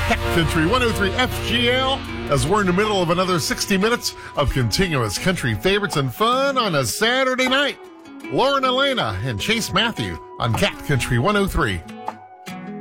Cat Country 103 FGL, as we're in the middle of another 60 minutes of continuous country favorites and fun on a Saturday night. Lauren Elena and Chase Matthew on Cat Country 103.